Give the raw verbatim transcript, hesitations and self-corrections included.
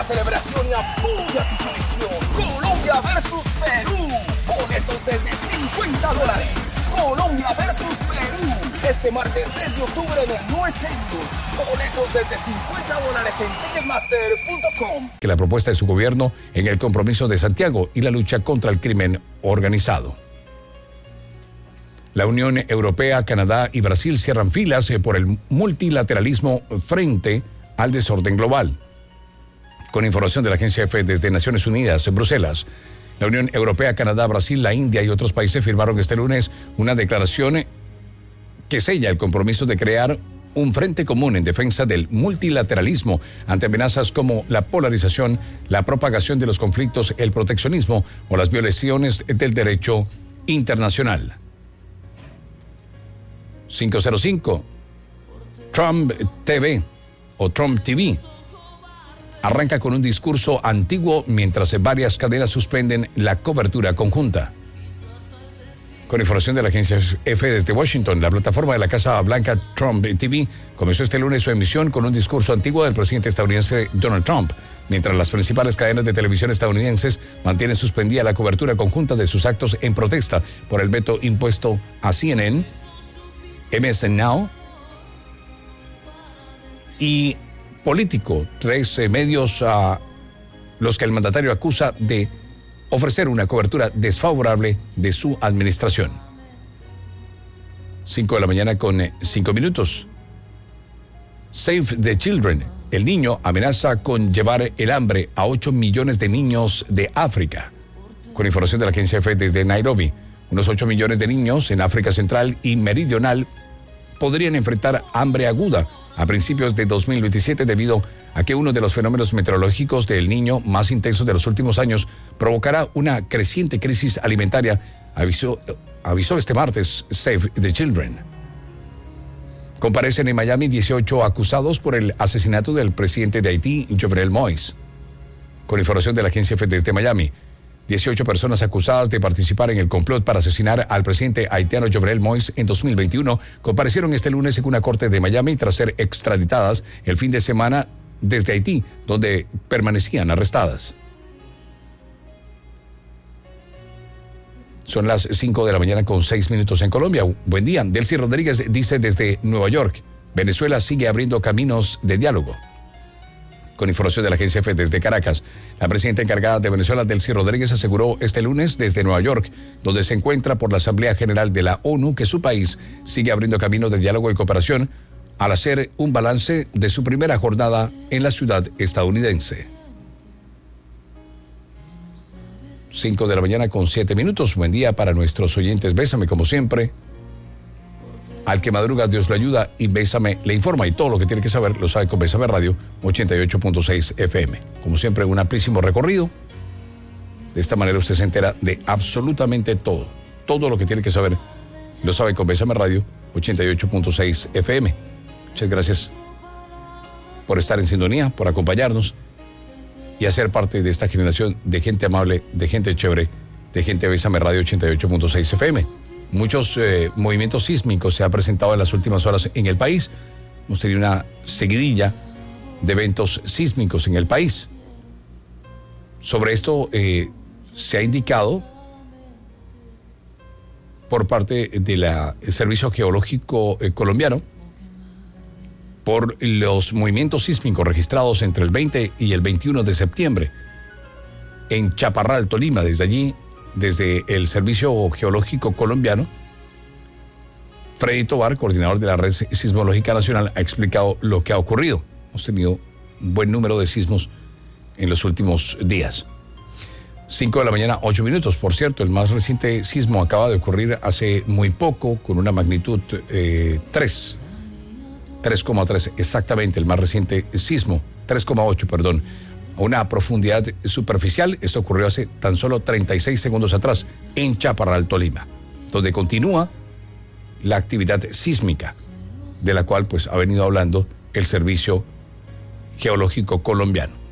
la celebración y apoya tu selección. Colombia versus Perú. Boletos desde cincuenta dólares. Colombia versus Perú. Este martes seis de octubre en el Nuez Stadium. Boletos desde cincuenta dólares en ticketmaster punto com. Que la propuesta de su gobierno en el compromiso de Santiago y la lucha contra el crimen organizado. La Unión Europea, Canadá y Brasil cierran filas por el multilateralismo frente al desorden global. Con información de la agencia EFE desde Naciones Unidas, en Bruselas, la Unión Europea, Canadá, Brasil, la India y otros países firmaron este lunes una declaración que sella el compromiso de crear un frente común en defensa del multilateralismo ante amenazas como la polarización, la propagación de los conflictos, el proteccionismo o las violaciones del derecho internacional. quinientos cinco, Trump T V o Trump T V arranca con un discurso antiguo mientras varias cadenas suspenden la cobertura conjunta. Con información de la agencia EFE desde Washington, la plataforma de la Casa Blanca Trump T V comenzó este lunes su emisión con un discurso antiguo del presidente estadounidense Donald Trump, mientras las principales cadenas de televisión estadounidenses mantienen suspendida la cobertura conjunta de sus actos en protesta por el veto impuesto a C N N, M S N Now y Político, tres eh, medios a los que el mandatario acusa de ofrecer una cobertura desfavorable de su administración. Cinco de la mañana con eh, cinco minutos. Save the Children. El niño amenaza con llevar el hambre a ocho millones de niños de África. Con información de la agencia EFE desde Nairobi, unos ocho millones de niños en África Central y Meridional podrían enfrentar hambre aguda a principios de dos mil veintisiete debido a que uno de los fenómenos meteorológicos del Niño más intensos de los últimos años provocará una creciente crisis alimentaria, avisó, avisó este martes Save the Children. Comparecen en Miami dieciocho acusados por el asesinato del presidente de Haití, Jovenel Moïse. Con información de la agencia EFE desde Miami, dieciocho personas acusadas de participar en el complot para asesinar al presidente haitiano Jovenel Moïse en dos mil veintiuno comparecieron este lunes en una corte de Miami tras ser extraditadas el fin de semana desde Haití, donde permanecían arrestadas. Son las cinco de la mañana con seis minutos en Colombia. Buen día. Delcy Rodríguez dice desde Nueva York, Venezuela sigue abriendo caminos de diálogo. Con información de la agencia EFE desde Caracas, la presidenta encargada de Venezuela, Delcy Rodríguez, aseguró este lunes desde Nueva York, donde se encuentra por la Asamblea General de la ONU, que su país sigue abriendo camino de diálogo y cooperación al hacer un balance de su primera jornada en la ciudad estadounidense. Cinco de la mañana con siete minutos. Buen día para nuestros oyentes. Bésame como siempre. Al que madruga, Dios lo ayuda, y Bésame le informa, y todo lo que tiene que saber lo sabe con Bésame Radio ochenta y ocho punto seis F M. Como siempre, un amplísimo recorrido. De esta manera usted se entera de absolutamente todo. Todo lo que tiene que saber lo sabe con Bésame Radio ochenta y ocho punto seis F M. Muchas gracias por estar en sintonía, por acompañarnos y hacer parte de esta generación de gente amable, de gente chévere, de gente Bésame Radio ochenta y ocho punto seis F M. Muchos eh, movimientos sísmicos se han presentado en las últimas horas en el país. Hemos tenido una seguidilla de eventos sísmicos en el país. Sobre esto eh, se ha indicado por parte del Servicio Geológico eh, colombiano por los movimientos sísmicos registrados entre el veinte y el veintiuno de septiembre en Chaparral, Tolima. Desde allí, desde el Servicio Geológico colombiano, Freddy Tobar, coordinador de la Red Sismológica Nacional, ha explicado lo que ha ocurrido. Hemos tenido un buen número de sismos en los últimos días. Cinco de la mañana, ocho minutos. Por cierto, el más reciente sismo acaba de ocurrir hace muy poco, con una magnitud eh, tres. tres coma tres, exactamente, el más reciente sismo. tres coma ocho, perdón. A una profundidad superficial. Esto ocurrió hace tan solo treinta y seis segundos atrás en Chaparral, Tolima, donde continúa la actividad sísmica, de la cual pues ha venido hablando el Servicio Geológico colombiano.